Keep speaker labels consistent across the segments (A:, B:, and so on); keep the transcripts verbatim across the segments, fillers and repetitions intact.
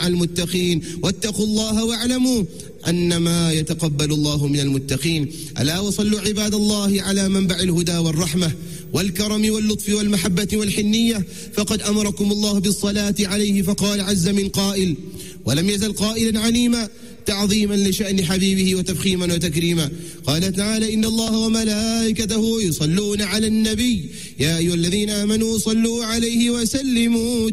A: المتقين واتقوا الله واعلموا أنما يتقبل الله من المتقين. ألا وصلوا عباد الله على منبع الهدى والرحمة والكرم واللطف والمحبة والحنية، فقد أمركم الله بالصلاة عليه فقال عز من قائل: ولم يزل قائلا عليما تعظيما لشأن حبيبه وتفخيما وتكريما. قال تعالى: إن الله وملائكته يصلون على النبي يا أيها الذين آمنوا صلوا عليه وسلموا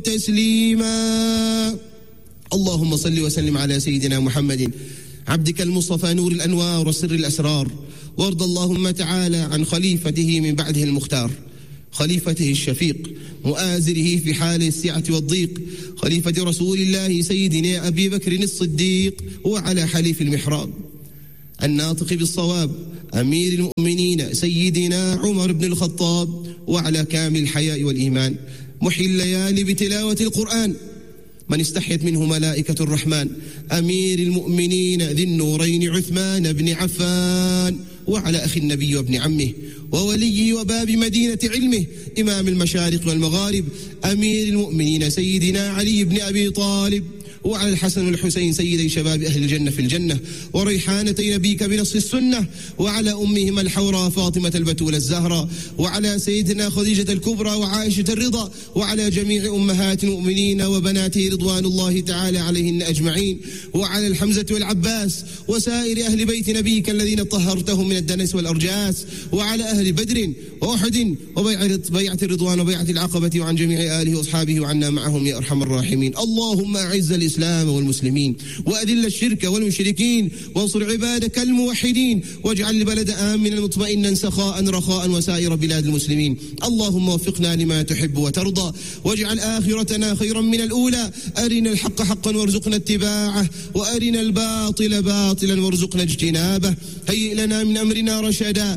A: تسليما. اللهم صل وسلم على سيدنا محمد عبدك المصطفى نور الأنوار وسر الأسرار، وارض اللهم تعالى عن خليفته من بعده المختار، خليفته الشفيق مؤازره في حال السعة والضيق، خليفة رسول الله سيدنا أبي بكر الصديق وعلى حليف المحراب الناطق بالصواب أمير المؤمنين سيدنا عمر بن الخطاب، وعلى كامل الحياء والإيمان محيي الليالي بتلاوة القرآن من استحيت منه ملائكة الرحمن أمير المؤمنين ذي النورين عثمان بن عفان، وعلى أخي النبي وابن عمه وولي وباب مدينة علمه إمام المشارق والمغارب أمير المؤمنين سيدنا علي بن أبي طالب، وعلى الحسن والحسين سيدي شباب أهل الجنة في الجنة وريحانتي نبيك بنص السنة، وعلى أمهما الحوراء فاطمة البتول الزهراء، وعلى سيدنا خديجة الكبرى وعائشة الرضا، وعلى جميع أمهات المؤمنين وبناته رضوان الله تعالى عليهن أجمعين، وعلى الحمزة والعباس وسائر أهل بيت نبيك الذين طهرتهم من الدنس والأرجاس، وعلى أهل بدر وأحد وبيعة الرضوان وبيعة العقبة، وعن جميع آله وأصحابه وعنا معهم يا أرحم الراحمين. اللهم أعز الإسلام والمسلمين وأذل الشرك والمشركين وانصر عبادك الموحدين، واجعل البلد آمنا مطمئنا سخاء رخاء وسائر بلاد المسلمين. اللهم وفقنا لما تحب وترضى، واجعل آخرتنا خيرا من الأولى. أرنا الحق حقا وارزقنا اتباعه، وأرنا الباطل باطلا وارزقنا اجتنابه. هيئ لنا من أمرنا رشدا،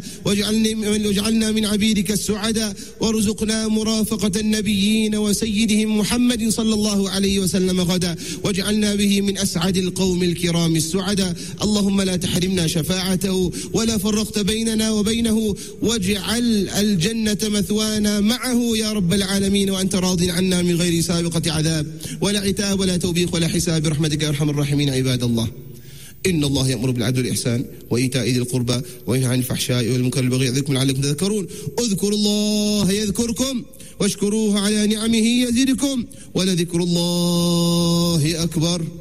A: واجعلنا من عبيدك السعدا، وارزقنا مرافقة النبيين وسيدهم محمد صلى الله عليه وسلم غدا، واجعلنا به من أسعد القوم الكرام السعدا. اللهم لا تحرمنا شفاعته ولا فرقت بيننا وبينه، واجعل الجنة مثوانا معه يا رب العالمين، وأنت راض عنا من غير سابقة عذاب ولا عتاب ولا توبيخ ولا حساب برحمتك يا أرحم الراحمين. عباد الله، إن الله يأمر بالعدل والإحسان وإيتاء ذي القربى وينهى عن الفحشاء والمنكر والبغي يعظكم لعلكم تذكرون. اذكروا الله يذكركم واشكروه على نعمه يزدكم ولذكر الله أكبر.